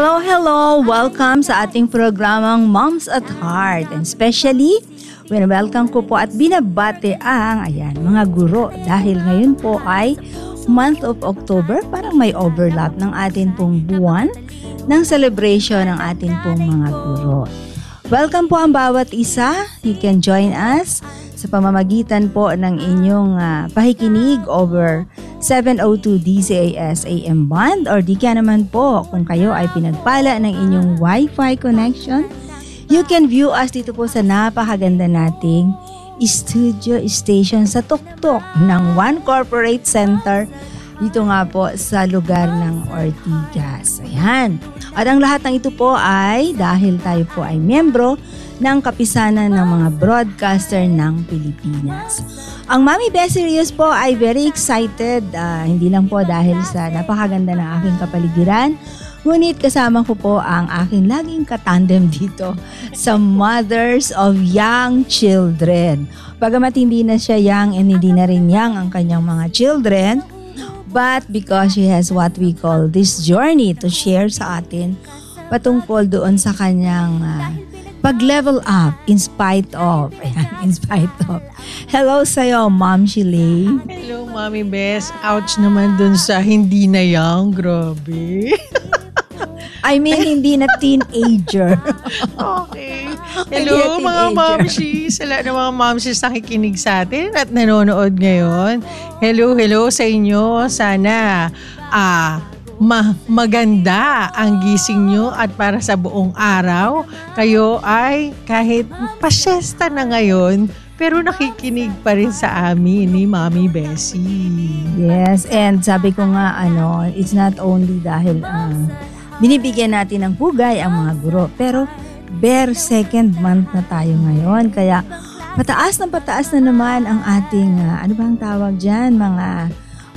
Hello, hello! Welcome sa ating programang Moms at Heart. And especially, welcome ko po at binabate ang mga guro. Dahil ngayon po ay month of October, parang may overlap ng atin pong buwan ng celebration ng atin pong mga guro. Welcome po ang bawat isa. You can join us sa pamamagitan po ng inyong pakikinig over 702 DZAS AM band or di kaya naman po kung kayo ay pinagpala ng inyong Wi-Fi connection, you can view us dito po sa napakaganda nating studio station sa tuktok ng One Corporate Center dito nga po sa lugar ng Ortigas. Ayan. At ang lahat ng ito po ay dahil tayo po ay miyembro ng kapisanan ng mga broadcaster ng Pilipinas. Ang Mami Bessie Rios po ay very excited, hindi lang po dahil sa napakaganda ng aking kapaligiran, ngunit kasama ko po ang aking laging katandem dito sa Mothers of Young Children. Bagamat hindi na siya young and hindi na rin young ang kanyang mga children, but because she has what we call this journey to share sa atin patungkol doon sa kanyang pag-level up in spite of. Ayan, in spite of. Hello sa'yo, Ma'am Shiley. Hello, Mami Bes. Ouch naman dun sa hindi na young. Grabe. I mean, hindi na teenager. Okay. Hello, mga momshies. Sa lahat ng mga momshies nakikinig sa atin at nanonood ngayon. Hello sa inyo. Sana maganda ang gising nyo at para sa buong araw, kayo ay kahit pasyesta na ngayon, pero nakikinig pa rin sa amin ni Mami Bessie. Yes, and sabi ko nga, it's not only dahil binibigyan natin ng pugay ang mga guro, pero bare second month na tayo ngayon. Kaya pataas na naman ang ating, ano ba ang tawag dyan, mga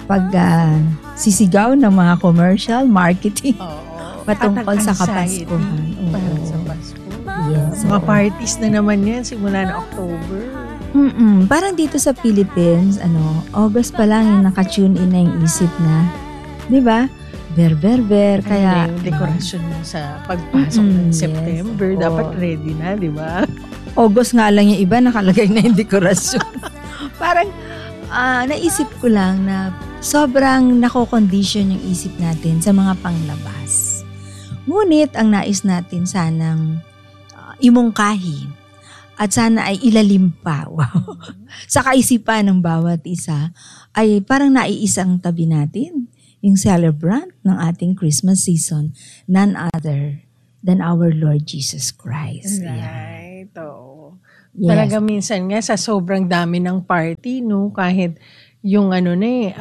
sisigaw ng mga commercial marketing patungkol sa Kapaskuhan. Para sa Pasko. Yes. Mga parties na naman yan simula na October. Parang dito sa Philippines, August pa lang yung naka-tune in na yung isip na, di ba? Ver. Kaya yung dekorasyon mo sa pagpasok ng September, yes, dapat ready na, di ba? August nga lang yung iba, nakalagay na yung dekorasyon. Parang naisip ko lang na sobrang nako-condition yung isip natin sa mga panglabas. Ngunit ang nais natin sanang imungkahi at sana ay ilalim pa, sa kaisipan ng bawat isa ay parang naiisang tabi natin yung celebrant ng ating Christmas season, none other than our Lord Jesus Christ. Right. Oh. Yes. Talaga minsan nga sa sobrang dami ng party, no, kahit yung 24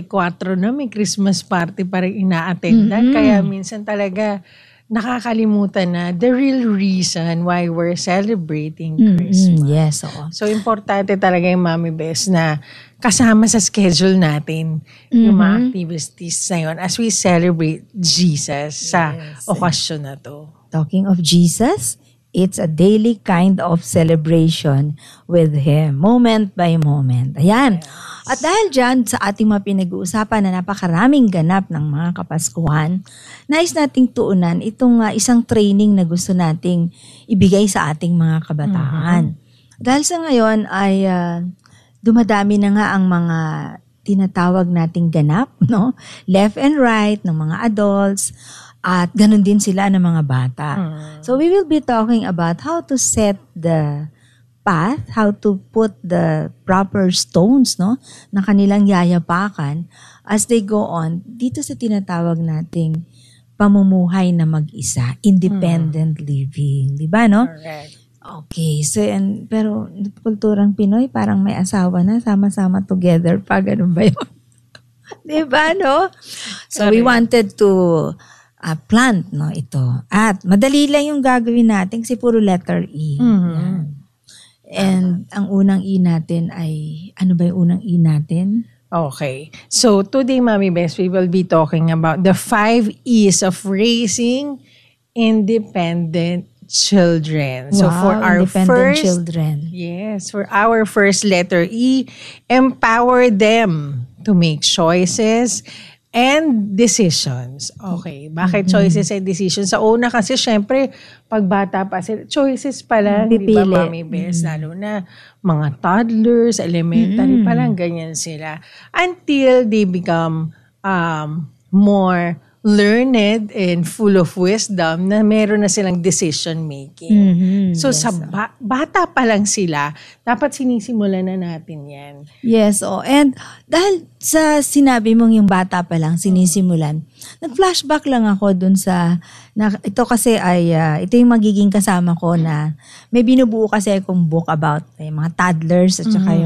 na may Christmas party pa rin ina-attendan. Kaya minsan talaga nakakalimutan na the real reason why we're celebrating Christmas. Yes, oo. So, importante talaga yung Mami Bes na kasama sa schedule natin yung mga activities na yun as we celebrate Jesus sa okasyon na to. Talking of Jesus, it's a daily kind of celebration with Him, moment by moment. Ayan. Yes. At dahil dyan sa ating mga pinag-uusapan na napakaraming ganap ng mga Kapaskuhan, nais nating tuunan itong isang training na gusto nating ibigay sa ating mga kabataan. Dahil sa ngayon ay dumadami na nga ang mga tinatawag nating ganap, no? Left and right ng mga adults at ganun din sila ng mga bata. So we will be talking about how to set the path, how to put the proper stones, no, na kanilang yayapakan as they go on dito sa tinatawag nating pamumuhay na mag-isa, independent living, di ba, no? Correct. Okay, so pero kulturang Pinoy parang may asawa na, sama-sama together pa, ganun ba yun? Di ba, no? So we wanted to plant, no, ito. At madali lang yung gagawin natin kasi puro letter E. Yan. And ang unang E natin ay, ano ba yung unang E natin? Okay. So today, Mami Bes, we will be talking about the 5 E's of raising independent children. Wow, so for our first children. Yes, for our first letter E, empower them to make choices and decisions. Okay, bakit choices and decisions? Sa una kasi syempre, pag bata pa sila, choices pa lang, di ba, Pipili. Mami Bes? Lalo na mga toddlers, elementary pa lang, ganyan sila. Until they become more learned and full of wisdom na meron na silang decision making. So sa bata pa lang sila, dapat sinisimulan na natin yan. Yes, and dahil sa sinabi mong yung bata pa lang sinisimulan, nag-flashback lang ako dun sa, ito kasi ay, ito yung magiging kasama ko na, may binubuo kasi akong book about mga toddlers at saka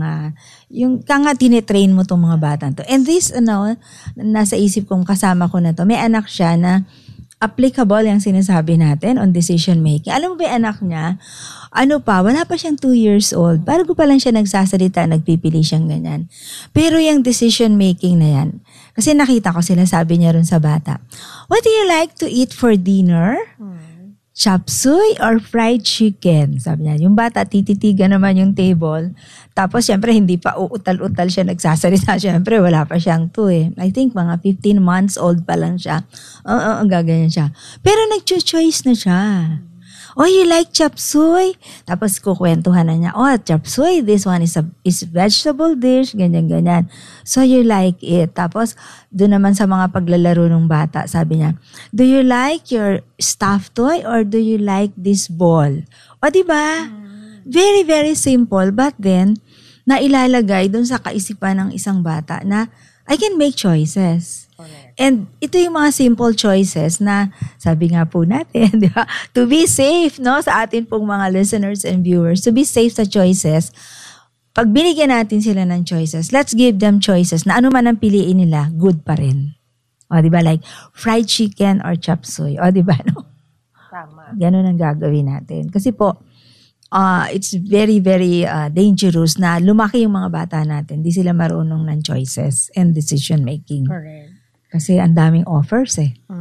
yung kanga tinitrain mo tong mga bata to. And this, nasa isip kong kasama ko na to, may anak siya na applicable yung sinasabi natin on decision making. Alam mo ba yung anak niya? Wala pa siyang 2 years old. Bago pa lang siya nagsasalita, nagpipili siyang ganyan. Pero yung decision making na yan, kasi nakita ko sila, sabi niya rin sa bata, what do you like to eat for dinner? Chop suey or fried chicken? Sabi niya. Yung bata, tititigan naman yung table. Tapos, syempre, hindi pa uutal-utal siya nagsasalita. Syempre, wala pa siyang 2 I think mga 15 months old pa lang siya. Gaganyan siya. Pero nag-choice na siya. Oh, you like chop suey? Tapos kukwentuhan na niya, chop suey, this one is vegetable dish, ganyan-ganyan. So you like it. Tapos, doon naman sa mga paglalaro ng bata, sabi niya, do you like your stuffed toy or do you like this ball? O, diba? Very, very simple. But then, nailalagay doon sa kaisipan ng isang bata na I can make choices. And ito yung mga simple choices na sabi nga po natin, di ba? To be safe, no? Sa atin pong mga listeners and viewers, to be safe sa choices, pag binigyan natin sila ng choices, let's give them choices na ano man ang piliin nila, good pa rin. O, di ba? Like fried chicken or chop suey. O, di ba? No? Tama. Ganun ang gagawin natin. Kasi po, it's very, very dangerous na lumaki yung mga bata natin. Di sila marunong ng choices and decision making. Correct. Kasi ang daming offers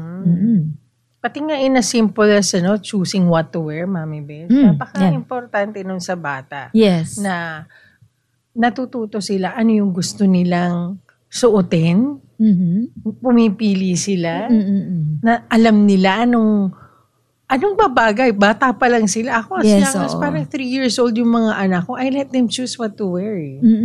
Pati nga in as simple as choosing what to wear, Mami Bes. Napaka-importante nun sa bata. Yes. Na natututo sila ano yung gusto nilang suotin. Pumipili sila. Na alam nila anong babagay. Bata pa lang sila. Ako as young as parang 3 years old yung mga anak ko, I let them choose what to wear.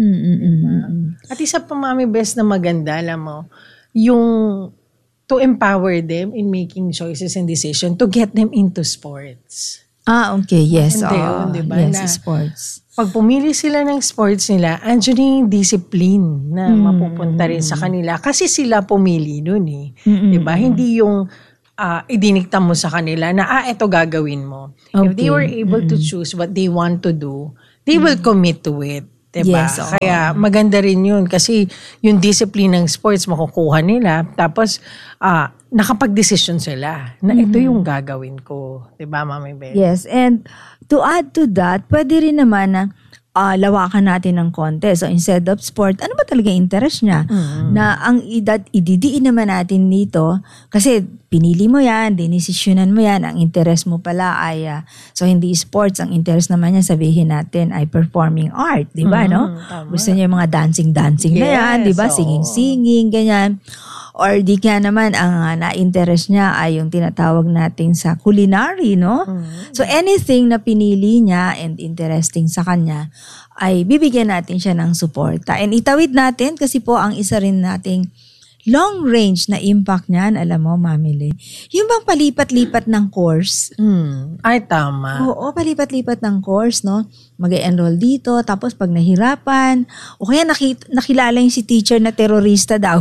At isa pa, Mami Bes, na maganda, alam mo, yung to empower them in making choices and decision to get them into sports. Okay. Yes. Diba? Yes, na, sports. Pag pumili sila ng sports nila, andyan yung discipline na mapupunta rin sa kanila. Kasi sila pumili nun Diba? Hindi yung idinikta mo sa kanila na, ito gagawin mo. If they were able to choose what they want to do, they will commit to it. Diba? Yes, Kaya maganda rin yun kasi yung discipline ng sports makukuha nila tapos nakapag-decision sila na ito yung gagawin ko. Diba, Mami Bes? Yes, and to add to that, pwede rin naman na lawakan natin ng konti. So instead of sport, ano ba talaga interest niya? Na ang ididiin naman natin dito, kasi pinili mo yan, dinesisyonan mo yan, ang interest mo pala ay, so hindi sports, ang interest naman niya sabihin natin ay performing art, di ba, no? Gusto niya yung mga dancing-dancing na yan, di ba? Singing-singing, ganyan. Or di kaya naman, ang na-interest niya ay yung tinatawag natin sa culinary, no? So anything na pinili niya and interesting sa kanya, ay bibigyan natin siya ng suporta. And itawid natin kasi po ang isa rin nating long range na impact niyan, alam mo, Mami Lee, yung bang palipat-lipat ng course. Ay, tama. Oo, palipat-lipat ng course, no? Mag-enroll dito, tapos pag nahirapan, o kaya nakilala yung si teacher na terorista daw.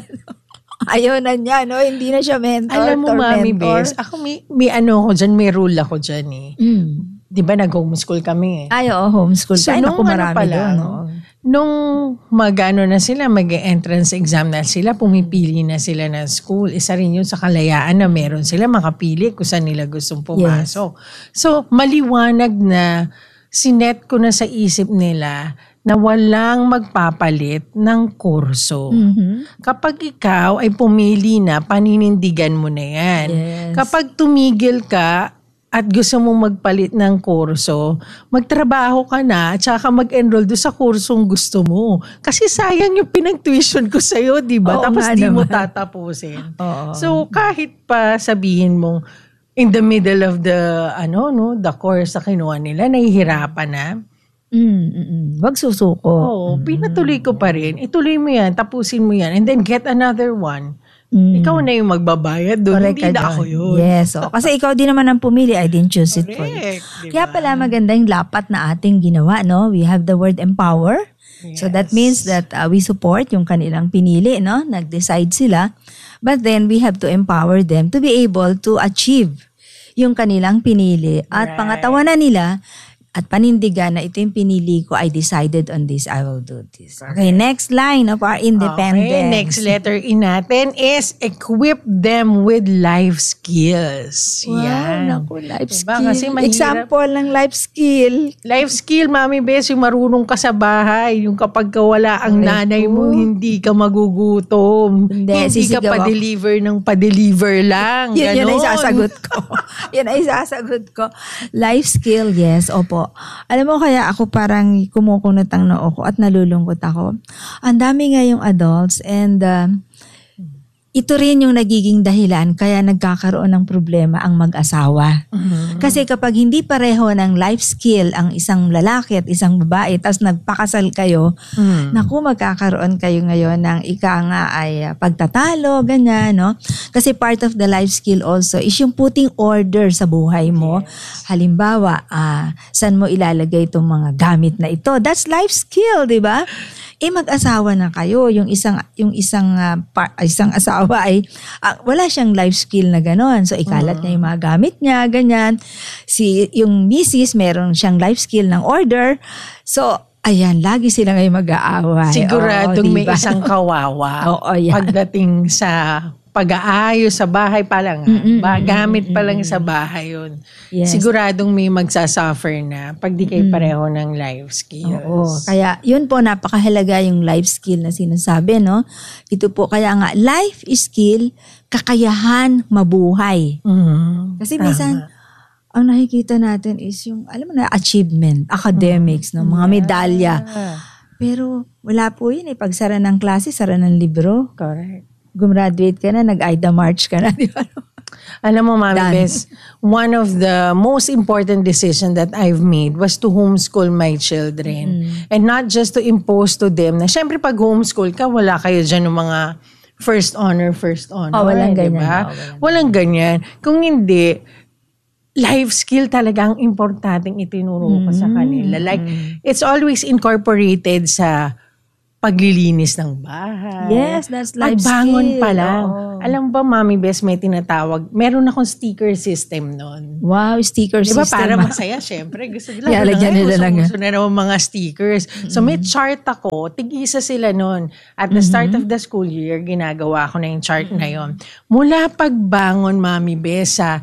Ayaw na niya, no? Hindi na siya mentor. Alam mo, Mami Bes, ako may ano ko dyan, may rule ako dyan Di ba nag-homeschool kami Ay, homeschool. So, Ay, naku, marami pala, doon. Nung na sila, mag-entrance exam na sila, pumipili na sila ng school. Isa rin yun sa kalayaan na meron sila makapili kung saan nila gustong pumasok. Yes. So, maliwanag na sinet ko na sa isip nila na walang magpapalit ng kurso. Kapag ikaw ay pumili na, paninindigan mo na yan. Yes. Kapag tumigil ka, at gusto mong magpalit ng kurso, magtrabaho ka na at saka mag-enroll doon sa kursong gusto mo. Kasi sayang yung pinag-tuition ko sa'yo, di ba? Oo Tapos nga di mo naman. tatapusin. Oo. So kahit pa sabihin mong in the middle of the the course na kinuha nila, nahihirapan na. Wag susuko. Oo, pinatuloy ko pa rin. Ituloy mo yan, tapusin mo yan, and then get another one. Ikaw na yung magbabayad doon, Correct hindi ka na dun. ako yun. Yes. Kasi ikaw din naman ang pumili. I didn't choose it for you. Correct, diba? Kaya pala maganda yung lapat na ating ginawa, no? We have the word empower. So that means that we support yung kanilang pinili, no? Nag-decide sila. But then we have to empower them to be able to achieve yung kanilang pinili. At Right. pangatawanan nila at panindigan na ito yung pinili ko, I decided on this, I will do this. Okay, next line of our independence. Okay, next letter E natin is equip them with life skills. Wow, Yan. naku, life Diba? skill. Kasi mahirap. Example ng life skill. Life skill, Mami Bes, yung marunong ka sa bahay. Yung kapag wala ang Correct nanay mo, po. hindi ka magugutom. Hindi, ka sisigaw ako. pa-deliver ng pa-deliver lang. Yun Ganon. ay sasagot ko. Yun ay sasagot ko. Life skill, yes, opo. Alam mo, kaya ako parang kumukunot ang noo ko at nalulungkot ako. Ang dami ngayong adults and ito rin yung nagiging dahilan kaya nagkakaroon ng problema ang mag-asawa. Kasi kapag hindi pareho ng life skill ang isang lalaki at isang babae, tapos nagpakasal kayo, naku, magkakaroon kayo ngayon ng ika nga ay pagtatalo, ganyan, no? Kasi part of the life skill also is yung putting order sa buhay mo. Halimbawa, saan mo ilalagay itong mga gamit na ito? That's life skill, di ba? Mag-asawa na kayo. Yung isang asawa ay wala siyang life skill na gano'n. So ikalat niya yung mga gamit niya, ganyan. Yung misis, meron siyang life skill ng order. So ayan, lagi sila ngayon mag-aaway. Siguradong may diba? isang kawawa Oo, yan. pagdating sa pag-aayos sa bahay pa lang. Gamit pa lang sa bahay yun. Yes. Siguradong may magsasuffer na pag di kayo pareho ng life skills. Oo. Kaya yun po, napakahalaga yung life skill na sinasabi, no? Ito po, kaya nga, life skill, kakayahan mabuhay. Kasi minsan, ang nakikita natin is yung, alam mo na, achievement, academics, no? Mga medalya. Pero wala po yun eh. Pag sara ng klase, sara ng libro. Correct. Gumraduate ka na, nag-Aida March ka na, di ba? Alam mo, Mami Done. Bes, one of the most important decision that I've made was to homeschool my children. And not just to impose to them na, syempre pag homeschool ka, wala kayo dyan ng mga first honor. Walang ganyan. Diba? Walang ganyan. Kung hindi, life skill talaga ang importanteng itinuro ko sa kanila. Like, it's always incorporated sa paglilinis ng bahay. Yes, that's life Pagbangon skill. pa lang. Oo. Alam ba, Mami Bes, may tinatawag. Meron akong sticker system nun. Wow, sticker Diba system. para masaya, syempre. Gusto nila. Yeah, lagyan nila lang yan. Gusto na naman mga stickers. So may chart ako. Tig-isa sila nun. At the start of the school year, ginagawa ko na yung chart na yon. Mula pagbangon, Mami Bes, sa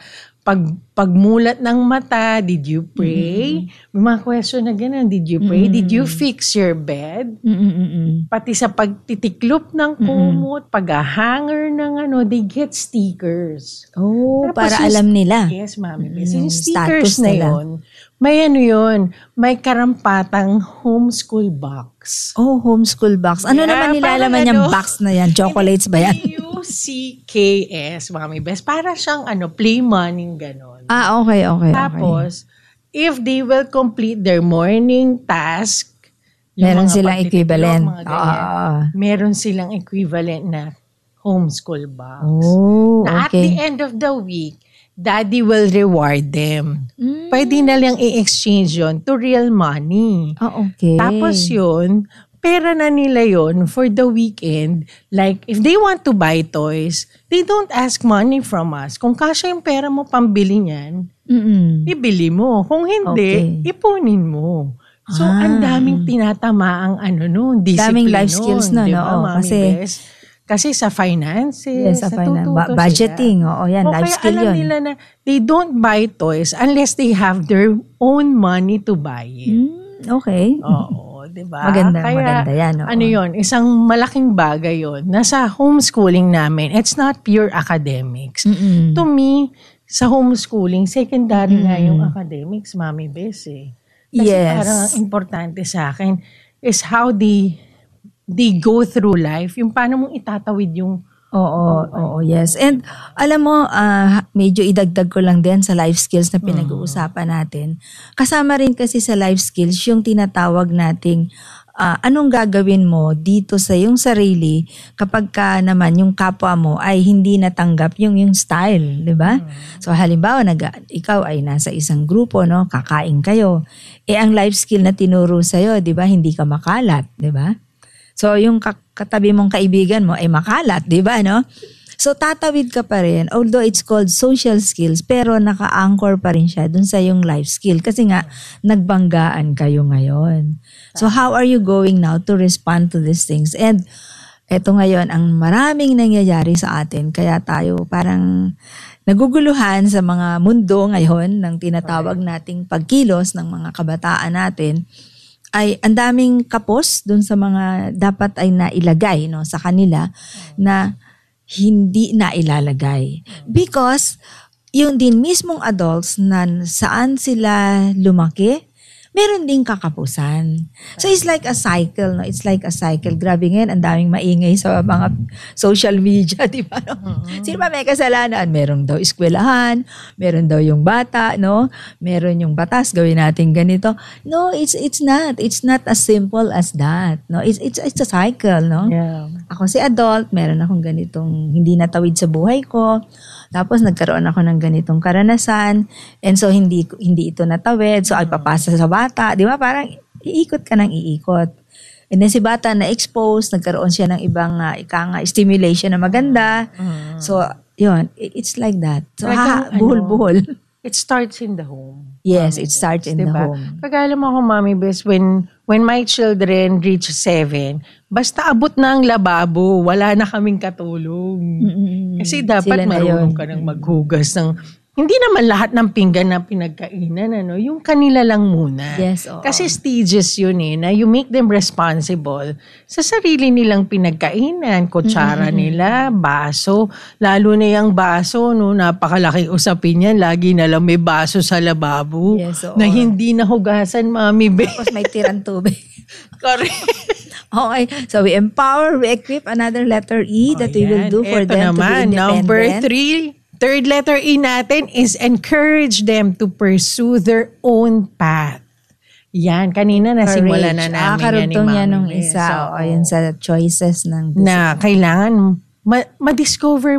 pagmulat ng mata, did you pray? May mga question na gano'n, did you pray? Did you fix your bed? Pati sa pagtitiklop ng kumot, pag-hanger ng they get stickers. Oh, Tapos para yung- alam nila. Yes, Mami. Bes. Yung Status stickers na nila. yun, may yun, may karampatang homeschool box. Oh, homeschool box. Ano Yeah, naman nilalaman parang yung box na yan? Chocolates ba yan? UCKS, Mami Bes. Para siyang play money, ganon. Okay. Tapos, if they will complete their morning task, yung Meron mga silang pagtitiklop, equivalent. mga ganyan, meron silang equivalent na homeschool box. Oh, Na at the okay. end of the week, Daddy will reward them. Pwede na lang i-exchange yon to real money. Okay. Tapos yun, pera na nila yon for the weekend. Like, if they want to buy toys, they don't ask money from us. Kung kasya yung pera mo pambili niyan, ibili mo. Kung hindi, Okay. ipunin mo. So, ang daming tinatama ang discipline Daming life skills nun, na, di ba, oo, Mami kasi- Bes? Kasi sa finances, Yes, sa finance. natututo Budgeting, sila. oo yan, life kaya skill alam yun. nila na they don't buy toys unless they have their own money to buy it. Okay. Oo, di ba? Maganda yan. Oo. Ano yun, isang malaking bagay yun. Nasa homeschooling namin, it's not pure academics. To me, sa homeschooling, secondary na yung academics, Mami Bes eh. Kasi parang ang importante sa akin is how they go through life. Yung paano mong itatawid yung Oo, yes. And alam mo, medyo idagdag ko lang din sa life skills na pinag-uusapan natin. Kasama rin kasi sa life skills yung tinatawag nating anong gagawin mo dito sa yung sarili kapag ka naman yung kapwa mo ay hindi natanggap yung style, di ba? So halimbawa, ikaw ay nasa isang grupo, no, kakain kayo. Ang life skill na tinuro sa'yo, di ba, hindi ka makalat, di ba? So yung katabi mong kaibigan mo ay makalat, di ba, no? So tatawid ka pa rin, although it's called social skills, pero naka-anchor pa rin siya dun sa yung life skill kasi nga nagbanggaan kayo ngayon. So how are you going now to respond to these things? And eto ngayon, ang maraming nangyayari sa atin, kaya tayo parang naguguluhan sa mga mundo ngayon ng tinatawag nating pagkilos ng mga kabataan natin, ay ang daming kapos dun sa mga dapat ay nailagay, no, sa kanila na hindi na ilalagay. Because yung din mismong adults na saan sila lumaki, meron ding kakapusan. So it's like a cycle, no? It's like a cycle. Grabe ngayon, ang daming maingay sa mga social media, di ba? No? Sino ba may kasalanan? Meron daw eskwelahan, meron daw yung bata, no? Meron yung batas, gawin natin ganito. No, it's not. It's not as simple as that. No, it's a cycle, no? Yeah. Ako si adult, meron akong ganitong hindi natawid sa buhay ko. Tapos nagkaroon ako ng ganitong karanasan, and so hindi ito natawid, so ay papasa sa bata, di ba? Parang iikot ka ng iikot. And then si bata na-expose, nagkaroon siya ng ibang stimulation na maganda. So, yun, it's like that. So, buhol-buhol. It starts in the home. Yes, it starts in the home. Kagala mo ako, Mami Bes, when my children reach 7, basta abot na ang lababo, wala na kaming katulong. Kasi dapat marunong ka nang maghugas ng, hindi naman lahat ng pinggan na pinagkainan, ano, yung kanila lang muna. Yes, oo. Kasi stages yun na you make them responsible sa sarili nilang pinagkainan, kutsara nila, baso, lalo na yung baso, no, napakalaki usapin yan, lagi na lang may baso sa lababo, yes, na hindi nahugasan, Mami Bes. Tapos may tirang tubig. Correct. Okay, so we empower, we equip, another letter E that we will do for Ito them naman, to be independent. number 3, third letter E natin is encourage them to pursue their own path. Yan, kanina nasimula na namin karugtong yan ni nung Mami. isa. So, Yun sa choices ng na kailangan ma-discover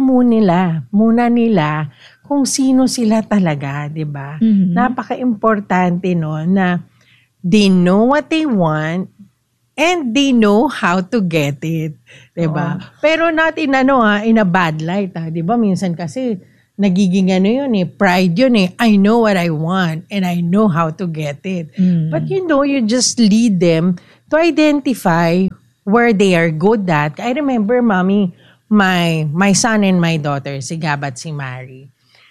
muna nila kung sino sila talaga, di ba? Napaka-importante no na they know what they want and they know how to get it. Diba? Pero not in in a bad light. Diba? Minsan kasi nagiging yun pride yun I know what I want and I know how to get it. But you just lead them to identify where they are good at. I remember, Mommy, my son and my daughter, si Gab at si Mari.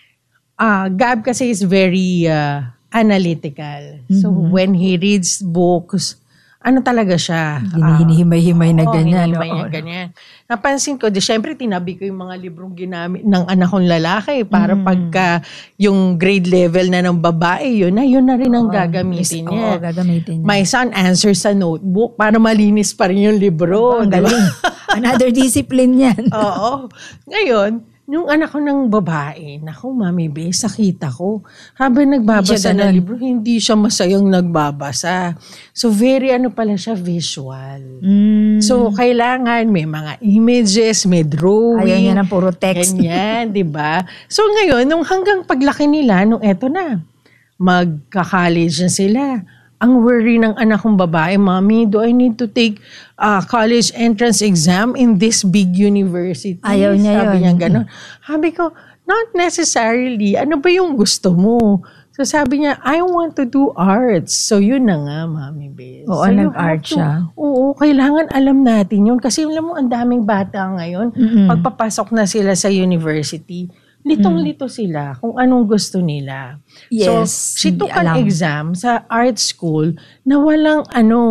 Gab kasi is very analytical. So when he reads books, talaga siya? Hinihimay-himay na ganyan. Ganyan. Napansin ko, syempre tinabi ko yung mga librong ginamit ng anak kong lalaki para pagka yung grade level na ng babae, yun na rin ang gagamitin niya. Gagamitin niya. My son answers sa notebook para malinis pa rin yung libro. Ang galing. Another discipline yan. Oo. Ngayon, yung anak ko ng babae, naku, Mami Bes, nakita ko. Habang nagbabasa ng libro, hindi siya masayang nagbabasa. So, very pala siya, visual. So, kailangan may mga images, may drawing. Ayaw niya ng puro text. Ganyan, di ba? So, ngayon, nung hanggang paglaki nila, eto na, magka-college na sila. Ang worry ng anak kong babae, Mommy, do I need to take college entrance exam in this big university? Ayaw niya Sabi yun. niya gano'n. Sabi ko, not necessarily. Ano ba yung gusto mo? So sabi niya, I want to do arts. So yun na nga, Mami Bes. Oo, so, nag-art siya. Oo, kailangan alam natin yun. Kasi alam mo, ang daming bata ngayon, pagpapasok na sila sa university, litong-lito sila kung anong gusto nila. Yes, so, she took an exam sa art school na walang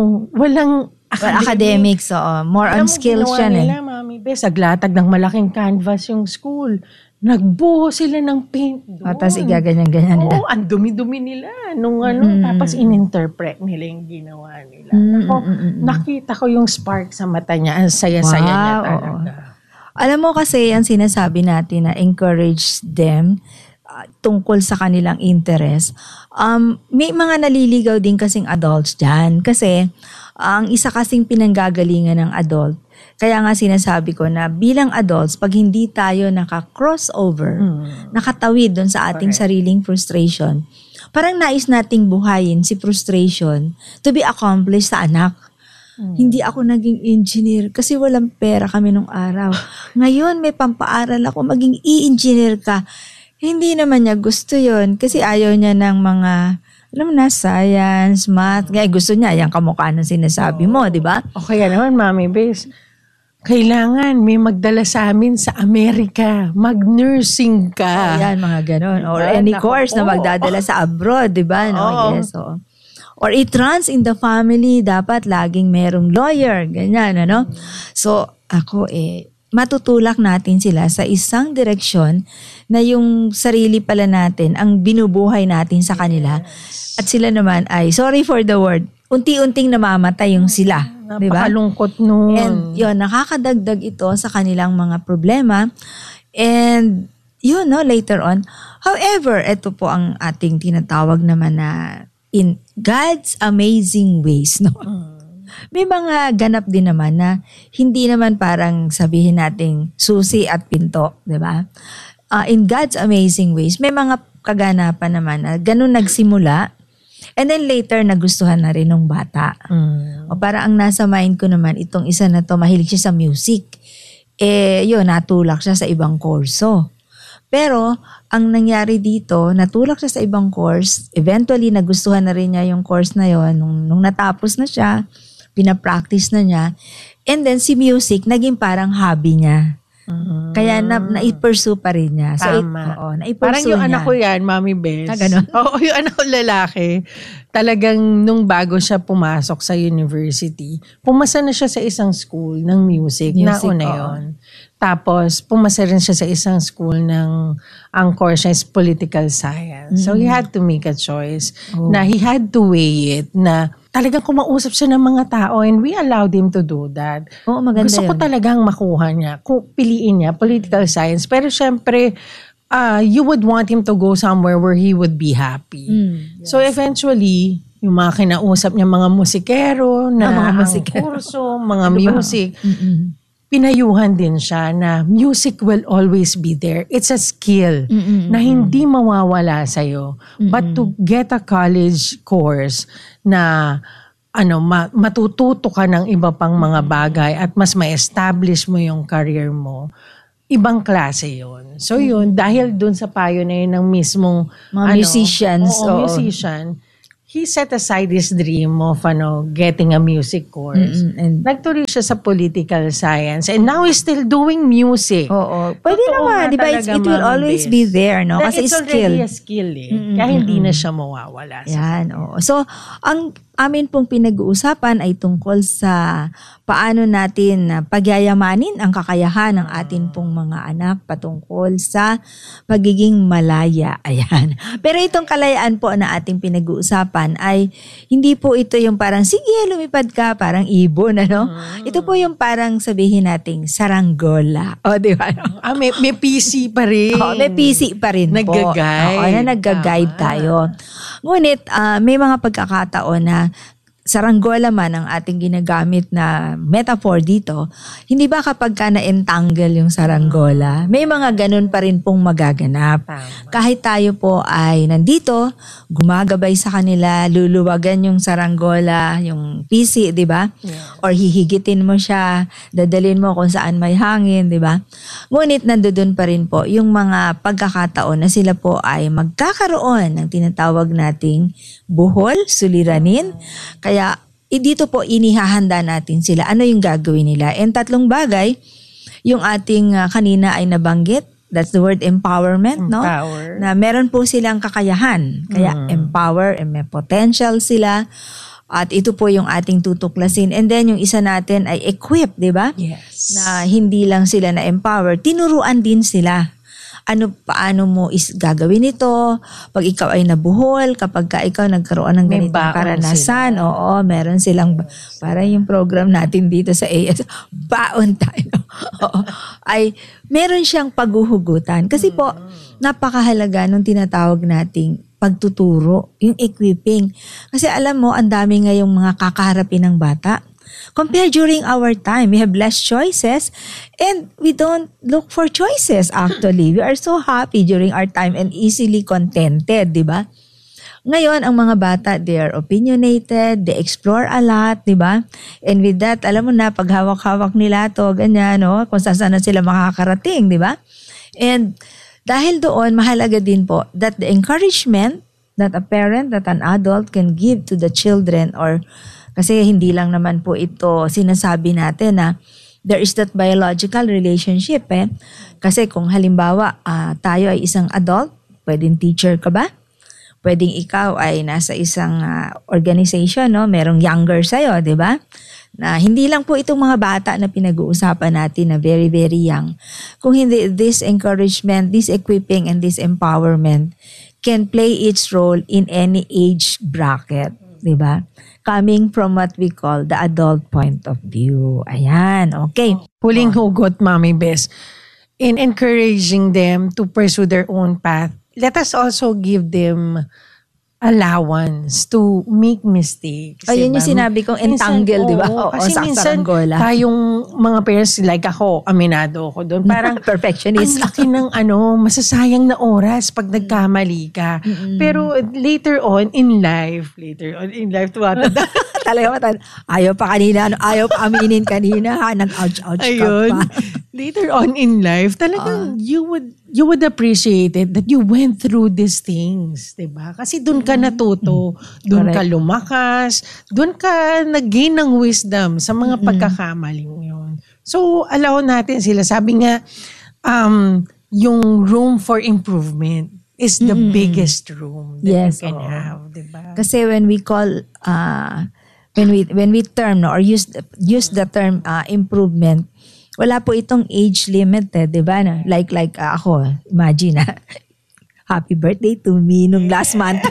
academics, more on skills siya. Nila, Mami Bes, aglatag ng malaking canvas yung school. nagbuho sila ng paint doon. Tapos igaganyan-ganyan nila. Oo, ang dumi-dumi nila. Tapos in-interpret nila yung ginawa nila. Nakita ko yung spark sa mata niya. Ang saya-saya niya talaga. Alam mo kasi ang sinasabi natin na encourage them tungkol sa kanilang interest. May mga naliligaw din kasing adults dyan. Kasi ang isa kasing pinanggagalingan ng adult, kaya nga sinasabi ko na bilang adults, pag hindi tayo naka-crossover, nakatawid doon sa ating sariling frustration, parang nais nating buhayin si frustration to be accomplished sa anak. Hindi ako naging engineer kasi walang pera kami nung araw. Ngayon may pampaaral ako, maging i-engineer ka. Hindi naman niya gusto yon kasi ayaw niya ng mga, alam mo na, science, math. Kaya gusto niya, yung kamukha ng sinasabi mo, di ba? O kaya naman, Mami Bes, kailangan may magdala sa amin sa Amerika. Mag-nursing ka. Ayan, mga ganon. Or any course na magdadala sa abroad, di ba? No? Yes, so. Or it runs in the family, dapat laging merong lawyer, ganyan, ano? So, ako matutulak natin sila sa isang direksyon na yung sarili pala natin, ang binubuhay natin sa kanila. At sila naman ay, sorry for the word, unti-unting namamatay yung sila. Diba? Napakalungkot nun. And yun, nakakadagdag ito sa kanilang mga problema. And yun, no, later on. However, ito po ang ating tinatawag naman na in God's amazing ways, no? May mga ganap din naman na hindi naman parang sabihin nating susi at pinto, di ba? In God's amazing ways, may mga kaganapan naman na ganun nagsimula and then later nagustuhan na rin ng bata. O para ang nasa mind ko naman, itong isa na to, mahilig siya sa music. Yun, natulak siya sa ibang kurso. Pero, ang nangyari dito, natulak siya sa ibang course. Eventually, nagustuhan na rin niya yung course na yon. Nung natapos na siya, pinapractice na niya. And then, si music, naging parang hobby niya. Kaya na-pursue pa rin niya. So, tama. Parang yung niya. Anak ko yan, Mami Bes. Ganun? Oo, yung anak ko lalaki. Talagang nung bago siya pumasok sa university, pumasa na siya sa isang school ng music na una yun. Tapos, pumasa rin siya sa isang school ng, ang course niya is political science. So, he had to make a choice na he had to weigh it na talagang kumausap siya ng mga tao and we allowed him to do that. Oo, maganda Gusto ko talagang makuha niya, piliin niya, political science. Pero syempre, you would want him to go somewhere where he would be happy. Yes. So eventually, yung mga kinausap niya, mga musikero, na mga kurso, mga music, pinayuhan din siya na music will always be there. It's a skill na hindi mawawala sa'yo. But to get a college course na matututo ka ng iba pang mga bagay at mas ma-establish mo yung career mo, ibang klase yun. So yun, dahil dun sa payo na yun ng mismong mga musicians. Musician, he set aside his dream of getting a music course. And nagtuloy siya sa political science. And now he's still doing music. Oo. Pwede naman. Diba? It will always be there. No? Kasi it's already a skill. Kaya hindi na siya mawawala. Yan. Oo. So, ang amin pong pinag-uusapan ay tungkol sa paano natin pagyayamanin ang kakayahan ng atin pong mga anak patungkol sa pagiging malaya. Ayan. Pero itong kalayaan po na ating pinag-uusapan ay hindi po ito yung parang, sige, lumipad ka, parang ibon, ano? Ito po yung parang sabihin nating saranggola. O, di ba? May PC pa rin. May PC pa rin po. Nag-guide. Oo, na nag-guide tayo. Ngunit, may mga pagkakataon na saranggola man ang ating ginagamit na metaphor dito, hindi ba kapag ka na-entangle yung saranggola, may mga ganun pa rin pong magaganap. Kahit tayo po ay nandito, gumagabay sa kanila, luluwagan yung saranggola, yung PC, di ba? Yeah. Or hihigitin mo siya, dadalhin mo kung saan may hangin, di ba? Ngunit nandoon pa rin po yung mga pagkakataon na sila po ay magkakaroon ng tinatawag nating buhol, suliranin. Kaya dito po inihahanda natin sila. Ano yung gagawin nila? And tatlong bagay, yung ating kanina ay nabanggit, that's the word empowerment, no? Na meron po silang kakayahan. Kaya empower, and may potential sila. At ito po yung ating tutuklasin. And then yung isa natin ay equip, di ba? Yes. Na hindi lang sila na empower, tinuruan din sila. paano mo gagawin ito pag ikaw ay nabuhol, kapag ikaw nagkaroon ng May ganitong baon karanasan. Oo, meron silang, parang yung program natin dito sa AS, baon tayo. Oo, ay meron siyang paghuhugutan. Kasi po, napakahalaga nung tinatawag nating pagtuturo, yung equipping. Kasi alam mo, ang dami ngayong mga kakaharapin ng bata. Compare during our time, we have less choices and we don't look for choices actually. We are so happy during our time and easily contented, di ba? Ngayon, ang mga bata, they are opinionated, they explore a lot, di ba? And with that, alam mo na, pag hawak-hawak nila to, ganyan, no? Kung saan na sila makakarating, di ba? And dahil doon, mahalaga din po that the encouragement that a parent, that an adult can give to the children or kasi hindi lang naman po ito sinasabi natin na there is that biological relationship eh. Kasi kung halimbawa tayo ay isang adult, pwedeng teacher ka ba? Pwedeng ikaw ay nasa isang organization, no? Merong younger sa'yo, di ba? Na hindi lang po itong mga bata na pinag-uusapan natin na very, very young. Kung hindi, this encouragement, this equipping, and this empowerment can play its role in any age bracket, di ba? Coming from what we call the adult point of view. Ayan, okay. Huling hugot, Mami Bes. In encouraging them to pursue their own path, let us also give them allowance to make mistakes. Ayun diba? yung sinabi kong entangle, di ba? Oo, Kasi sa minsan saranggola. tayong mga parents, like ako, aminado ako doon. Parang perfectionist. ang laki ng masasayang na oras pag nagkamali ka. Pero later on in life, tumatanda. Talaga ayaw pa kanina, ayaw pa aminin kanina, nag-ouch-ouch ka pa. Later on in life, talagang you would appreciate it that you went through these things, 'di ba? Kasi doon ka natuto, doon ka lumakas, doon ka nag-gain ng wisdom sa mga pagkakamaling 'yon. So, allow natin sila. Sabi nga, yung room for improvement is the biggest room that you can have, 'di ba? Kasi when we call when we term or use the term improvement, wala po itong age limit, 'di ba? Like ako, imagine happy birthday to me nung last month.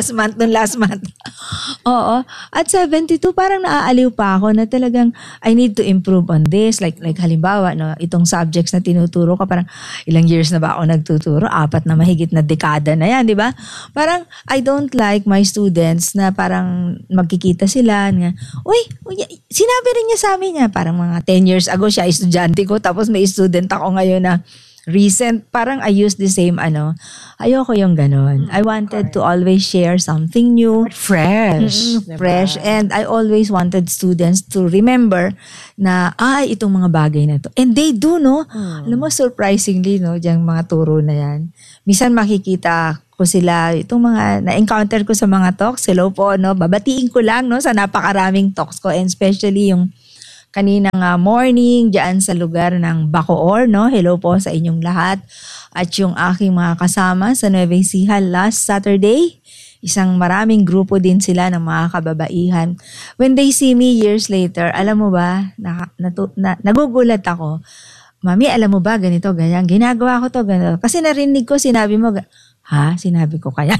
Oo. At 72, parang naaaliw pa ako na talagang I need to improve on this. Like halimbawa, no, itong subjects na tinuturo ko, parang ilang years na ba ako nagtuturo? 4 na mahigit na dekada na yan, di ba? Parang I don't like my students na parang magkikita sila. Uy, sinabi rin niya sa amin niya, parang mga 10 years ago siya, estudyante ko, tapos may student ako ngayon na recent, parang I use the same ayoko yung ganon. I wanted to always share something new. Fresh. Fresh. And I always wanted students to remember na, itong mga bagay na to. And they do, no? Alam mo, surprisingly, no, yung mga turo na yan. Minsan makikita ko sila, itong mga na-encounter ko sa mga talks, hello po, no? Babatiin ko lang, no, sa napakaraming talks ko, and especially yung kaninang morning diyan sa lugar ng Bacoor, no? Hello po sa inyong lahat. At yung aking mga kasama sa Nueva Ecija last Saturday, isang maraming grupo din sila ng mga kababaihan. When they see me years later, alam mo ba, nagugulat ako. Mami, alam mo ba, ganito, ganyan. Ginagawa ko to, ganito. Kasi narinig ko, sinabi mo, sinabi ko kaya.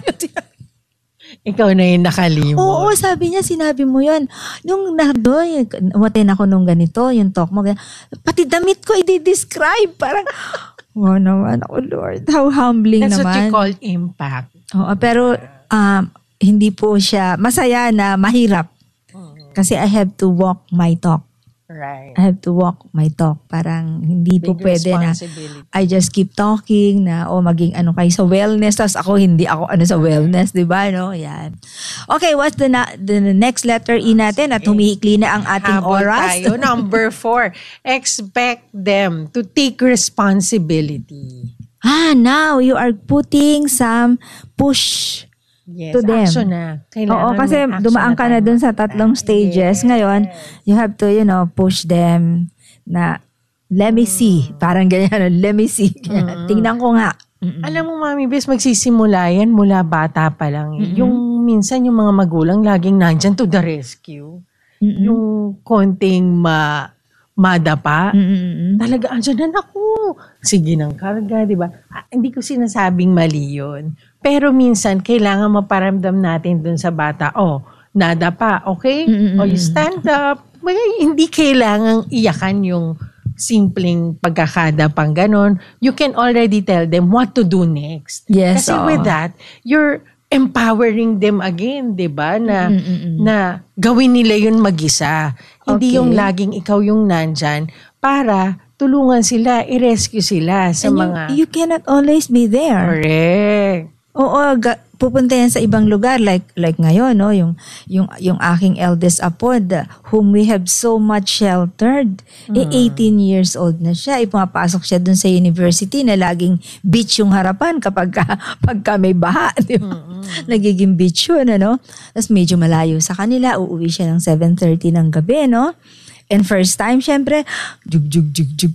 Ikaw na yung nakalimot. Oo, sabi niya, sinabi mo yun. Nung umaten ako nung ganito, yung talk mo, pati damit ko, i-describe. Parang, wow naman ako, Lord. How humbling That's naman. That's what you call impact. Oo, pero hindi po siya masaya na mahirap. Kasi I have to walk my talk. Right. I have to walk my talk. Parang hindi po pwede na I just keep talking na maging kayo sa wellness. Tapos hindi ako sa wellness. Diba? No? Yan. Okay, what's the next letter E natin? At humihikli na ang ating oras. Tayo. Number 4. Expect them to take responsibility. Now you are putting some push to them. Action na. Oo, kasi dumaan ka na dun sa 3 stages. Ngayon, you have to, push them na, let me see. Parang ganyan, let me see. Tingnan ko nga. Alam mo, Mami Bes, magsisimula yan mula bata pa lang. Yung minsan yung mga magulang laging nandyan to the rescue. Yung konting madapa. Mm-mm. Talaga, andyan na ako. Sige ng karga, di ba? Hindi ko sinasabing mali yun. Pero minsan, kailangan maparamdam natin dun sa bata, nadapa, okay? Mm-mm. O you stand up. Hindi kailangang iyakan yung simpleng pagkakadapang ganon. You can already tell them what to do next. Yes, Kasi oo. with that, you're empowering them again, di ba? Mm-mm. Na gawin nila yun mag-isa. Hindi Okay. yung laging ikaw yung nandyan para tulungan sila, i-rescue sila sa And mga... you cannot always be there. Correct. Oo, pupunta yan sa ibang lugar like ngayon, no, yung aking eldest apo, whom we have so much sheltered. 18 years old na siya. Pumapasok siya dun sa university na laging beach yung harapan pagka may baha, di ba? Nagiging beach yun, ano? Tapos medyo malayo sa kanila, uuwi siya ng 7:30 ng gabi, no? And first time, syempre, jug,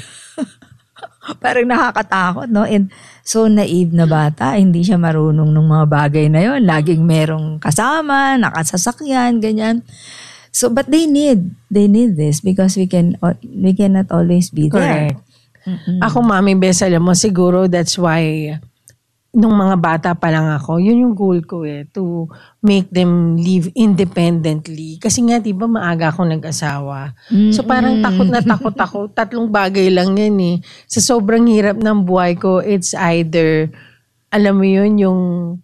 parang nakakatakot, no? And so naive na bata, hindi siya marunong ng mga bagay na yon. Laging merong kasama, nakasasakyan, ganyan. So, but they need this because we cannot always be there. Correct. Ako, Mami Bes, alam mo, siguro that's why nung mga bata pa lang ako, yun yung goal ko to make them live independently. Kasi nga, di ba, maaga akong nag-asawa. So parang takot na takot ako. 3 bagay lang yan Sa sobrang hirap ng buhay ko, it's either, alam mo yun, yung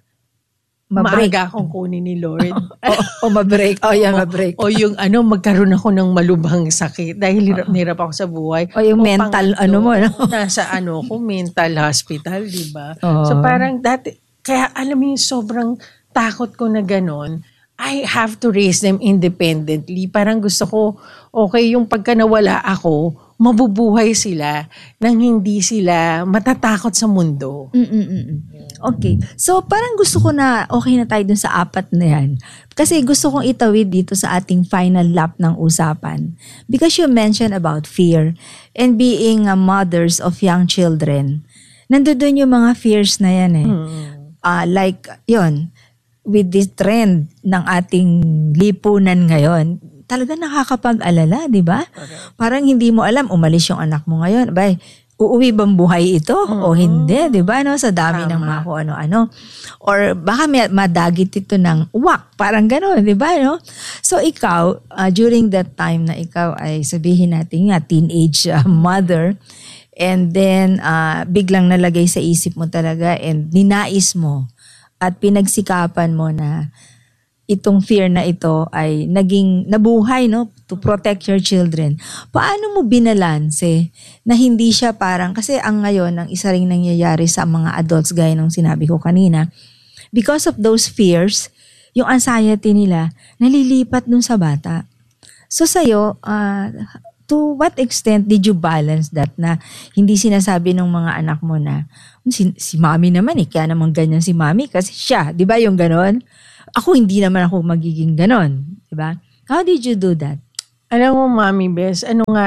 maaga akong kunin ni Lord. o ma-break. Ma-break. O yung magkaroon ako ng malubhang sakit dahil hirap ako sa buhay. O yung mental, mo, no? Nasa ko, mental hospital, di ba? So parang dati, kaya alam mo yung sobrang takot ko na ganon, I have to raise them independently. Parang gusto ko, okay, yung pagka nawala ako, mabubuhay sila nang hindi sila matatakot sa mundo. Okay. So, parang gusto ko na okay na tayo dun sa 4 na yan. Kasi gusto kong itawid dito sa ating final lap ng usapan. Because you mentioned about fear and being mothers of young children. Nandoon yung mga fears na yan like, yun, with this trend ng ating lipunan ngayon, talaga nakakapag-alala, di ba? Okay. Parang hindi mo alam, umalis yung anak mo ngayon. Abay, uuwi bang buhay ito o hindi, di ba? No? Sa dami ng mga kung ano-ano. Or baka madagit ito ng uwak, parang gano'n, di ba? No? So ikaw, during that time na ikaw ay sabihin natin nga, teenage mother, and then biglang nalagay sa isip mo talaga and ninais mo at pinagsikapan mo na itong fear na ito ay naging nabuhay, no, to protect your children. Paano mo binalanse na hindi siya parang, kasi ang ngayon, ang isa ring nangyayari sa mga adults gaya ng sinabi ko kanina, because of those fears, yung anxiety nila, nalilipat dun sa bata. So sa'yo, to what extent did you balance that na hindi sinasabi ng mga anak mo na, si mami naman kaya naman ganyan si mami kasi siya, di ba yung ganon? Ako hindi naman ako magiging ganon, di ba? How did you do that? Alam mo, Mami Bes,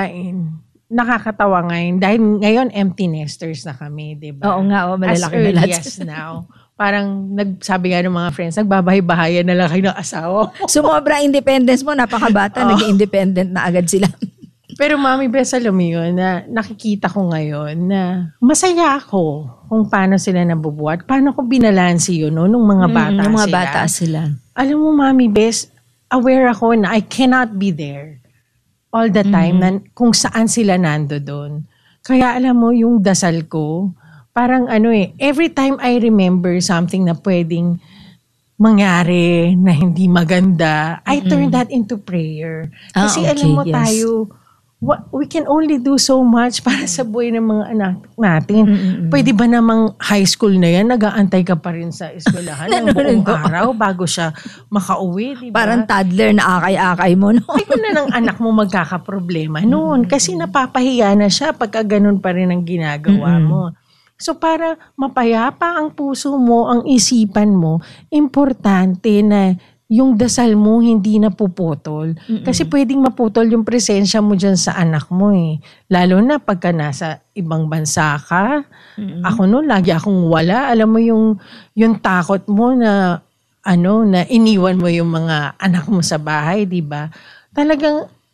nakakatawa ngayon dahil ngayon empty nesters na kami, di ba? Oo nga, malalaki na lahat. As early as now. Parang sabi nga ng mga friends, nagbabahay-bahayan na lang kayo ng asawa. Sumobra independence mo, napakabata, naging independent na agad sila. Pero Mami Bes, alam mo yun, na nakikita ko ngayon na masaya ako kung paano sila nabubuhat. Paano ko binalansi yun, no? Nung mga bata nung mga sila. bata sila. Alam mo, Mami Bes, aware ako na I cannot be there all the time na kung saan sila nando doon. Kaya alam mo, yung dasal ko, parang every time I remember something na pwedeng mangyari na hindi maganda, I turn that into prayer. Kasi alam mo tayo, we can only do so much para sa buhay ng mga anak natin. Pwede ba namang high school na yan, nag-aantay ka pa rin sa eskwelahan ng buong araw bago siya makauwi, di ba? Parang toddler na akay-akay mo, no? Ay, kung na ng anak mo magkakaproblema noon kasi napapahiya na siya pagka ganun pa rin ang ginagawa mo. So para mapayapa ang puso mo, ang isipan mo, importante na yung dasal mo hindi na puputol. Kasi pwedeng maputol yung presensya mo dyan sa anak mo Lalo na pagka nasa ibang bansa ka. Ako lagi akong wala. Alam mo yung takot mo na na iniwan mo yung mga anak mo sa bahay, di ba? Talagang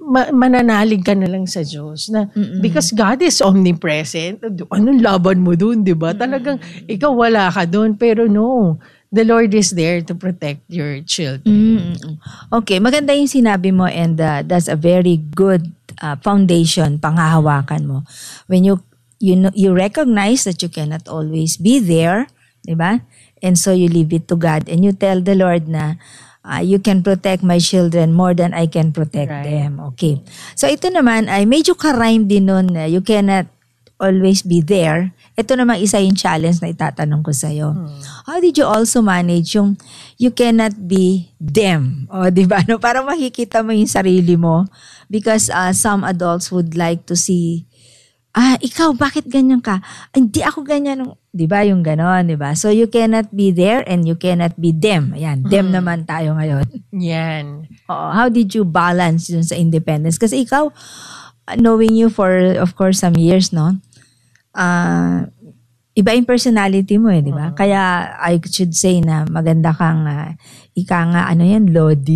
mananalig ka na lang sa Diyos na because God is omnipresent. Anong laban mo dun, di ba? Talagang ikaw wala ka dun, pero no, the Lord is there to protect your children. Okay, maganda yung sinabi mo, and that's a very good foundation panghahawakan mo. When you recognize that you cannot always be there, di ba? And so you leave it to God and you tell the Lord na you can protect my children more than I can protect them. Okay. So ito naman ay medyo ka-rhyme din nun. You cannot always be there. Ito naman isa yung challenge na itatanong ko sa'yo. How did you also manage yung you cannot be them? O, di ba? No? Para makikita mo yung sarili mo. Because some adults would like to see, ikaw, bakit ganyan ka? Hindi ako ganyan. Di ba yung ganon, di ba? So you cannot be there and you cannot be them. Ayan, them naman tayo ngayon. Yan. How did you balance yun sa independence? Kasi ikaw, knowing you for, of course, some years, no? Iba yung personality mo di ba? Kaya I should say na maganda kang, ika nga, Lodi.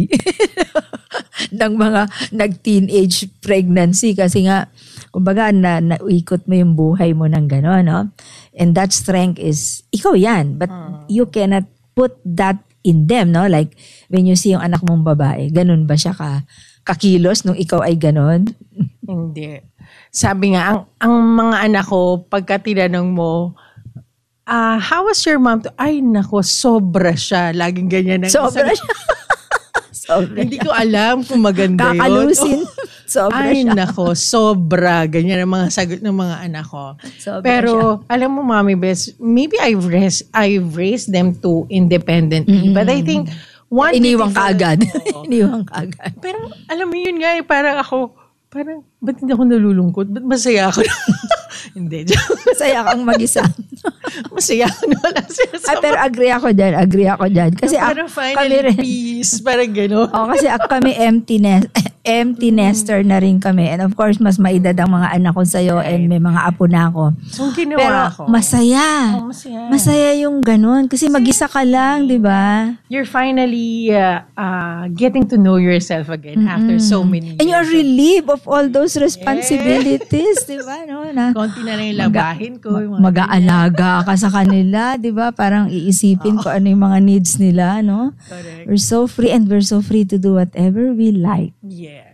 ng mga nag-teenage pregnancy. Kasi nga, kumbaga, naikot mo yung buhay mo ng gano'n, no? And that strength is, ikaw yan. But you cannot put that in them, no? Like, when you see yung anak mong babae, ganun ba siya kakilos nung ikaw ay ganun? Hindi. Sabi nga, ang mga anak ko, pagka tinanong mo, how was your mom? Ay, nako, sobra siya. Laging ganyan. Sobra siya. Hindi ko alam kung maganda yun. Kakalusin. Sobra ay, siya. nako, sobra. Ganyan ang mga sagot ng mga anak ko. Sobra pero, siya. alam mo, Mommy Bess, maybe I've raised them too independently. But I think, iniwang ka agad. Iniwang ka agad. Pero, alam mo yun nga, parang ba't hindi ako nalulungkot? Ba't masaya ako? Hindi. Masaya kang mag-isa. Masaya ako na wala siya. Pero agree ako dyan. Kasi parang finally peace. Parang gano'n. Kasi kami empty nester na rin kami. And of course, mas maedad ang mga anak ko sa'yo and may mga apo na ako. So, ginawa pero ko. Masaya. Masaya. Masaya yung gano'n. Kasi mag-isa ka lang, di ba? You're finally getting to know yourself again after so many years. And you're relieved of all those responsibilities, di ba? No? Konti na lang yung labahin ko. Mag-aalaga ka sa kanila, di ba? Parang iisipin ko ano yung mga needs nila, no? Correct. We're so free and we're so free to do whatever we like. Yes.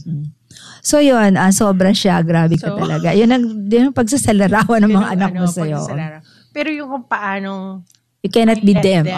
So yun, sobra siya. Grabe ka talaga. Yun ang pagsasalarawan ng mga anak mo sa'yo. Pero yung kung paanong you cannot be them.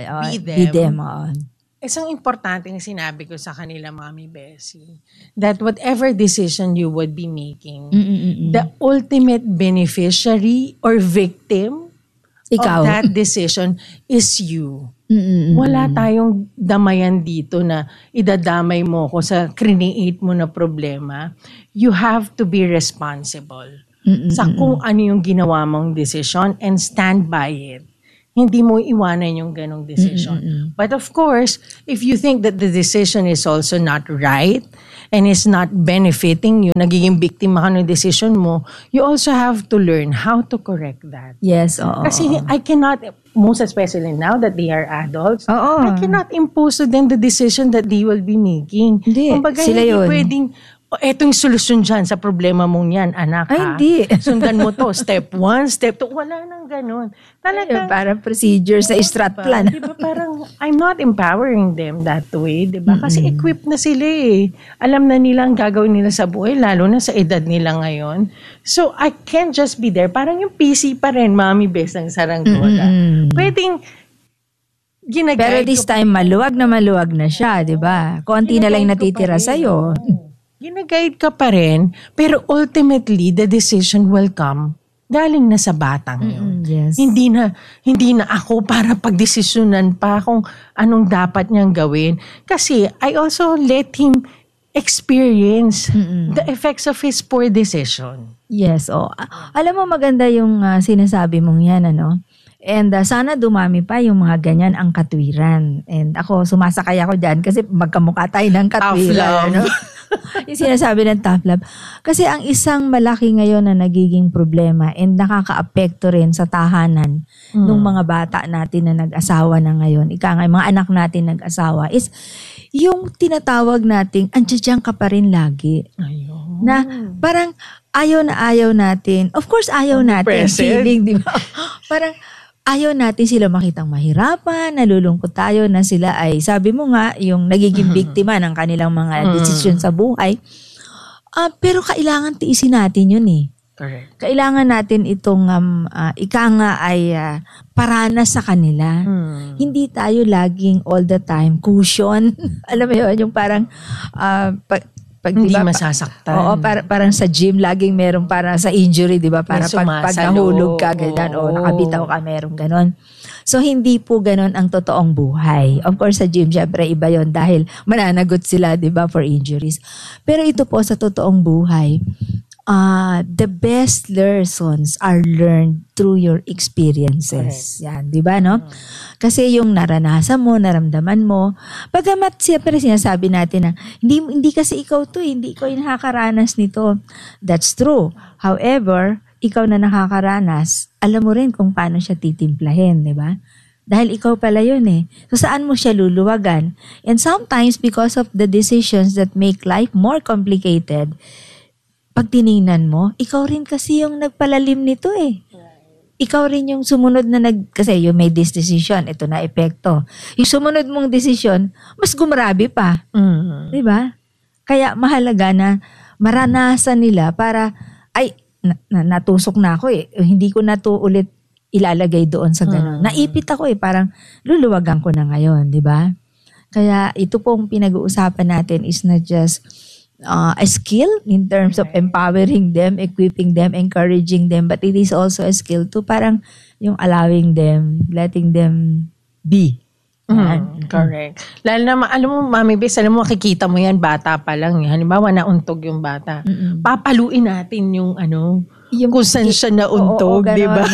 Be them. Isang importante na sinabi ko sa kanila, Mommy Bessie, that whatever decision you would be making, the ultimate beneficiary or victim of that decision is you. Wala tayong damayan dito na idadamay mo ko sa create mo na problema. You have to be responsible sa kung ano yung ginawa mong decision and stand by it. Hindi mo iwanan yung ganong decision. But of course, if you think that the decision is also not right and is not benefiting you, nagiging biktima ka ng decision mo, you also have to learn how to correct that. Yes, oo. Kasi I cannot, most especially now that they are adults, I cannot impose to them the decision that they will be making. Hindi, kumbaga, sila hindi yun. pwedeng, eto yung solusyon dyan sa problema mong yan, anak. Ay, hindi. Sundan mo to. Step 1, step 2. Wala nang ganun. Talagang, parang procedure sa strat plan. Diba parang, I'm not empowering them that way. Diba? Kasi equipped na sila eh. Alam na nila ang gagawin nila sa buhay, lalo na sa edad nila ngayon. So, I can't just be there. Parang yung PC pa rin, Mommy Bess ng Saranggola. Pwedeng, ginaguide pero this time, maluwag na siya, di ba? Konti na lang natitira sa'yo. Ginaguide ka pa rin, pero ultimately, the decision will come galing na sa batang yun. Yes. Hindi na ako para pagdesisyonan pa kung anong dapat niyang gawin. Kasi I also let him experience the effects of his poor decision. Yes. Alam mo, maganda yung sinasabi mong yan, ano? And sana dumami pa yung mga ganyan ang katwiran. And ako, sumasakay ako dyan kasi magkamukha tayo ng katwiran. Ano? Yung sinasabi ng tough love. Kasi ang isang malaki ngayon na nagiging problema and nakaka-apekto rin sa tahanan ng mga bata natin na nag-asawa na ngayon, mga anak natin nag-asawa, is yung tinatawag nating andiyan ka pa rin lagi. Ayun. Na parang ayaw na ayaw natin. Of course, ayaw natin feeling, di ba? Parang ayaw natin sila makitang mahirapan, nalulungkot tayo na sila ay, sabi mo nga, yung nagiging biktima ng kanilang mga desisyon sa buhay. Pero kailangan tiisin natin yun eh. Correct. Kailangan natin itong ika nga ay paranas sa kanila. Hindi tayo laging all the time cushion. Alam mo yun, yung parang pag hindi diba, masasaktan. Oo, parang sa gym laging merong para sa injury, 'di ba? Para pag nahulog ka ganyan o nakabitaw ka, merong ganon. So hindi po ganon ang totoong buhay. Of course sa gym syempre iba 'yon dahil mananagot sila, 'di ba, for injuries. Pero ito po sa totoong buhay, the best lessons are learned through your experiences. Correct. Yan, di ba, no? Kasi yung naranasan mo, naramdaman mo, bagamat siyempre sinasabi natin na, hindi kasi ikaw to, hindi ikaw yung nakakaranas nito. That's true. However, ikaw na nakakaranas, alam mo rin kung paano siya titimplahin, di ba? Dahil ikaw pala yun eh. So saan mo siya luluwagan? And sometimes, because of the decisions that make life more complicated, pag tiningnan mo, ikaw rin kasi yung nagpalalim nito eh. Ikaw rin yung sumunod na kasi you made this decision, ito na epekto. Yung sumunod mong decision, mas gumarabi pa. Di ba? Kaya mahalaga na maranasan nila para, natusok na ako eh. Hindi ko na to ulit ilalagay doon sa gano'n. Naipit ako eh, parang luluwagan ko na ngayon, di ba? Kaya ito pong pinag-uusapan natin is not just a skill in terms of empowering them, equipping them, encouraging them, but it is also a skill to parang yung allowing them, letting them be. Correct. Lalo na, alam mo, Mami Bes, alam mo, makikita mo yan, bata pa lang. Halimbawa, nauntog yung bata. Papaluin natin yung kung saan siya nauntog, di ba?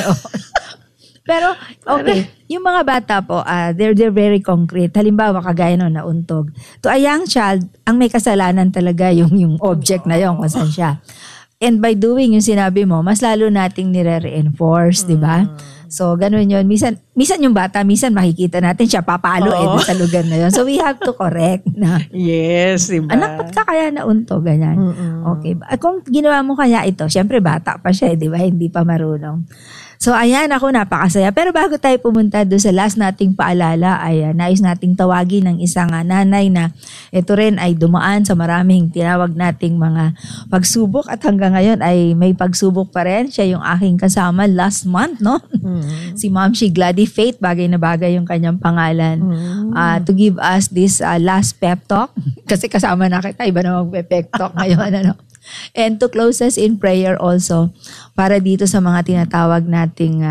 Pero, okay, yung mga bata po, they're very concrete. Halimbawa, kagaya no, nauntog. To a young child, ang may kasalanan talaga yung object na yun, kung saan siya. And by doing yung sinabi mo, mas lalo nating nire-reinforce, di ba? So, ganun yun. Minsan yung bata, minsan makikita natin siya papalo sa lugar na yun. So, we have to correct na. Yes, diba? Anak, ba't ka kaya nauntog? Ganyan. Okay. Kung ginawa mo kaya ito, syempre bata pa siya, di ba? Hindi pa marunong. So, ayan, ako napakasaya. Pero bago tayo pumunta doon sa last nating paalala, ay nais nating tawagin ng isang nanay na ito rin ay dumaan sa maraming tinawag nating mga pagsubok at hanggang ngayon ay may pagsubok pa rin. Siya yung aking kasama last month, no? Si Ma'am Gladys Faith, bagay na bagay yung kanyang pangalan. To give us this last pep talk. Kasi kasama na kita, iba na mag-pep talk ngayon, And to close us in prayer also para dito sa mga tinatawag nating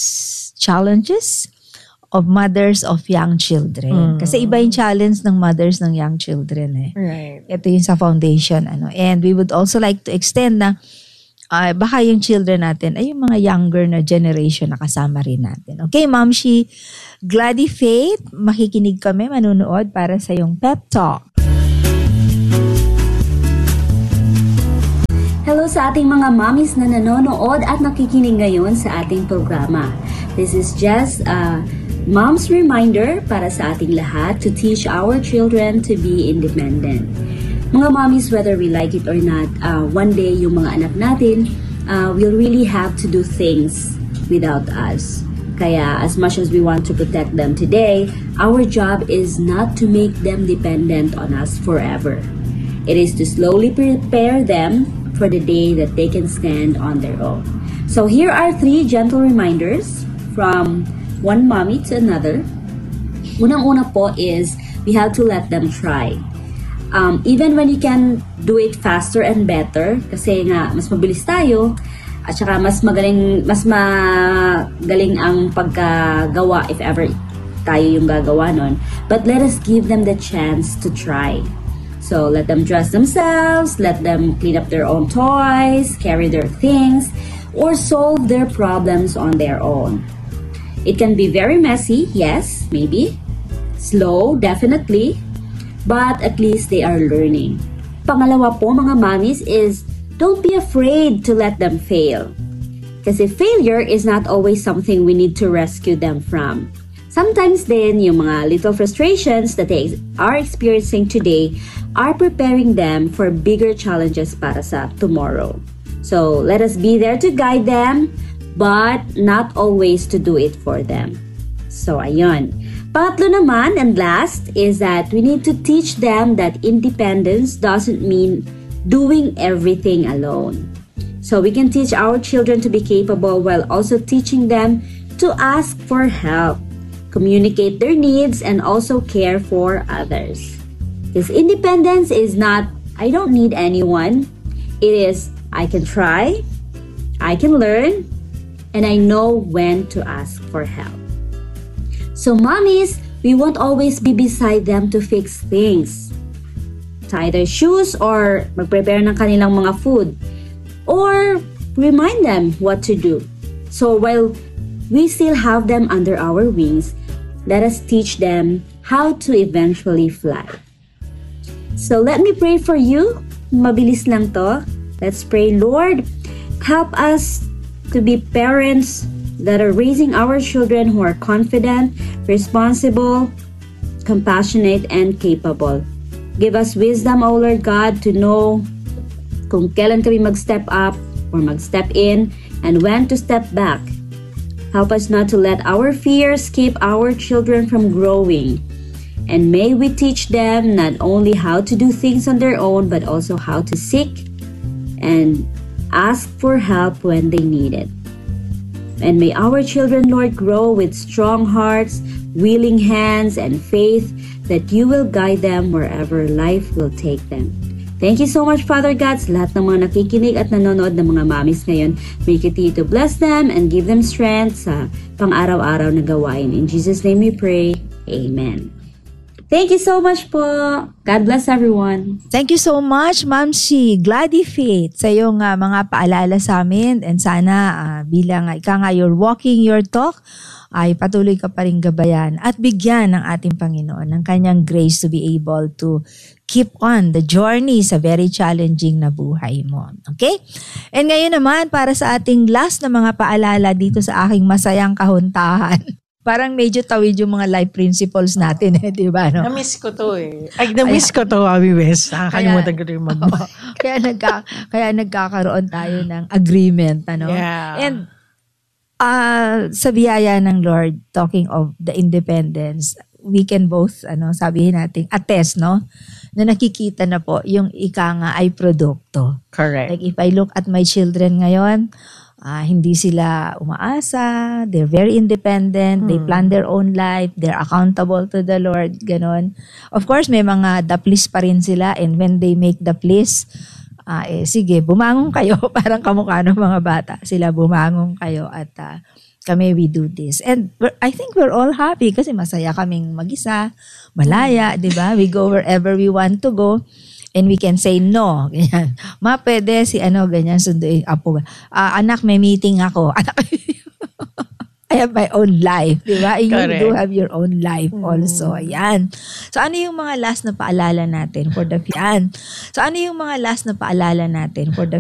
challenges of mothers of young children. Kasi iba yung challenge ng mothers ng young children eh. Right. Ito yung sa foundation. And we would also like to extend na baka yung children natin ay yung mga younger na generation na kasama rin natin. Okay, Ma'am Gladys Faith, makikinig kami, manunood para sa yung pep talk. Hello sa ating mga mommies na nanonood at nakikinig ngayon sa ating programa. This is just a mom's reminder para sa ating lahat to teach our children to be independent. Mga mommies, whether we like it or not, one day yung mga anak natin will really have to do things without us. Kaya as much as we want to protect them today, our job is not to make them dependent on us forever. It is to slowly prepare them for the day that they can stand on their own. So here are 3 gentle reminders from one mommy to another. Unang-una po is we have to let them try. Even when you can do it faster and better, kasi nga mas mabilis tayo at saka mas magaling ang pagkagawa if ever tayo yung gagawa nun. But let us give them the chance to try. So let them dress themselves, let them clean up their own toys, carry their things, or solve their problems on their own. It can be very messy, yes, maybe. Slow, definitely. But at least they are learning. Pangalawa po mga mommies is don't be afraid to let them fail. Kasi failure is not always something we need to rescue them from. Sometimes din, yung mga little frustrations that they are experiencing today are preparing them for bigger challenges para sa tomorrow. So, let us be there to guide them, but not always to do it for them. So, ayun. Pangatlo naman, and last, is that we need to teach them that independence doesn't mean doing everything alone. So, we can teach our children to be capable while also teaching them to ask for help, communicate their needs, and also care for others. Because independence is not, I don't need anyone. It is, I can try, I can learn, and I know when to ask for help. So mommies, we won't always be beside them to fix things. Tie their shoes or mag-prepare ng kanilang mga food. Or remind them what to do. So while we still have them under our wings, let us teach them how to eventually fly. So let me pray for you. Mabilis lang to. Let's pray. Lord, help us to be parents that are raising our children who are confident, responsible, compassionate, and capable. Give us wisdom, O Lord God, to know kung kailan kami mag-step up or mag-step in and when to step back. Help us not to let our fears keep our children from growing. And may we teach them not only how to do things on their own, but also how to seek and ask for help when they need it. And may our children, Lord, grow with strong hearts, willing hands, and faith that you will guide them wherever life will take them. Thank you so much, Father God, sa lahat ng mga nakikinig at nanonood ng mga mommies ngayon. May continue to bless them and give them strength sa pang-araw-araw na gawain. In Jesus' name we pray. Amen. Thank you so much po. God bless everyone. Thank you so much, Ma'am Shi. Gladdy Faith sa iyong mga paalala sa amin, and sana bilang ika nga you're walking your talk, ay patuloy ka pa rin gabayan at bigyan ng ating Panginoon ng kanyang grace to be able to keep on the journey sa very challenging na buhay mo. Okay? And ngayon naman, para sa ating last na mga paalala dito sa aking masayang kahuntahan. Parang medyo tawid yung mga life principles natin di ba? No? Na-miss ko to eh. Ay, na-miss ko to, Abi West. Nakakalimutan ko rin Kaya nagkakaroon tayo ng agreement. Ano? Yeah. And sa biyaya ng Lord, talking of the independence, we can both, sabihin natin, attest, no? Na nakikita na po yung ika nga ay produkto. Correct. Like if I look at my children ngayon, hindi sila umaasa, they're very independent, they plan their own life, they're accountable to the Lord, ganon. Of course, may mga daplis pa rin sila, and when they make the please, sige, bumangon kayo, parang kamukha ng mga bata. Sila bumangon kayo at kami we do this. And I think we're all happy kasi masaya kaming mag-isa, malaya, di ba? We go wherever we want to go. And we can say no, ganyan. Pwede si ganyan, sunduin apo. Anak, may meeting ako. Anak, I have my own life, di ba? You do have your own life also. Ayan. So, ano yung mga last na paalala natin for the